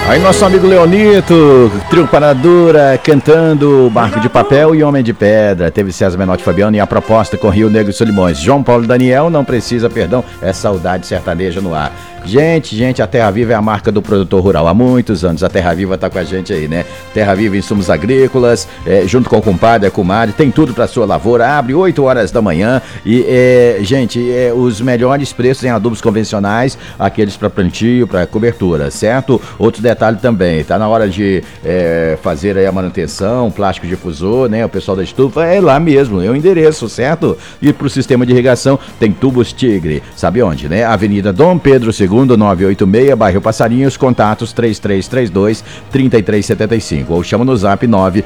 Aí nosso amigo Leonito, trio Paradura, cantando Barco de Papel e Homem de Pedra. Teve César Menotti Fabiano e A Proposta com Rio Negro e Solimões. João Paulo Daniel, Não Precisa Perdão, é Saudade Sertaneja no ar. Gente, a Terra Viva é a marca do produtor rural há muitos anos. A Terra Viva tá com a gente aí, né? Terra Viva Insumos Agrícolas, junto com o compadre, a comadre, tem tudo pra sua lavoura. Abre 8 horas da manhã e, os melhores preços em adubos convencionais, aqueles para plantio, para cobertura, certo? Outro detalhe também, tá na hora de fazer aí a manutenção, plástico difusor, né? O pessoal da estufa é lá mesmo, é o endereço, certo? E pro sistema de irrigação tem Tubos Tigre, sabe onde, né? Avenida Dom Pedro II, 986, bairro Passarinhos, contatos 3332-3375 ou chama no zap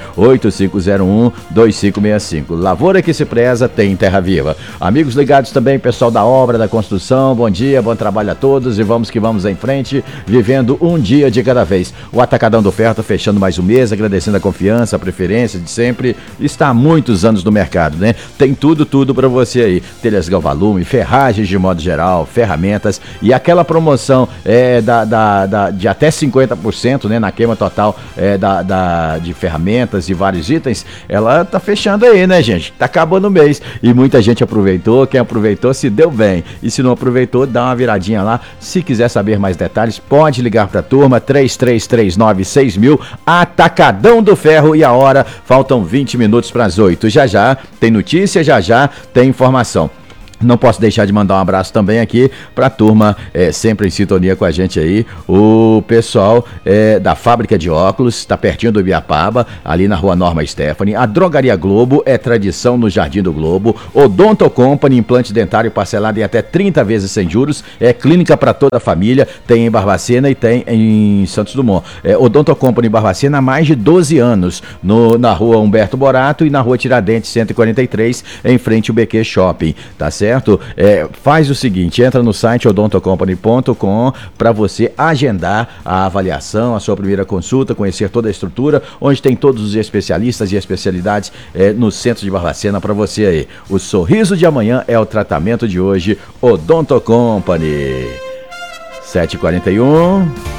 98501-2565. Lavoura que se preza tem Terra Viva. Amigos ligados também, pessoal da obra, da construção, bom dia, bom trabalho a todos e vamos que vamos em frente, vivendo um dia de cada vez. O Atacadão do Ferro fechando mais um mês, agradecendo a confiança, a preferência de sempre, está há muitos anos no mercado, né? Tem tudo para você aí, telhas Galvalume, ferragens de modo geral, ferramentas e aquela promoção de até 50%, né, na queima total de ferramentas e vários itens, ela tá fechando aí, né, gente? Tá acabando o mês e muita gente aproveitou, quem aproveitou se deu bem e se não aproveitou, dá uma viradinha lá. Se quiser saber mais detalhes, pode ligar pra turma 3339-6000, Atacadão do Ferro e a hora, faltam 20 minutos para as 8. Já tem notícia, já tem informação. Não posso deixar de mandar um abraço também aqui pra turma, sempre em sintonia com a gente aí, o pessoal da Fábrica de Óculos, tá pertinho do Ibiapaba, ali na Rua Norma Stephanie. A Drogaria Globo é tradição no Jardim do Globo. Odonto Company, implante dentário parcelado em até 30 vezes sem juros, é clínica para toda a família, tem em Barbacena e tem em Santos Dumont. Odonto Company em Barbacena há mais de 12 anos, na Rua Humberto Borato e na Rua Tiradentes 143, em frente ao BQ Shopping, tá certo? Faz o seguinte, entra no site odontocompany.com para você agendar a avaliação, a sua primeira consulta, conhecer toda a estrutura, onde tem todos os especialistas e especialidades no centro de Barbacena para você aí. O sorriso de amanhã é o tratamento de hoje, Odonto Company. 7h41.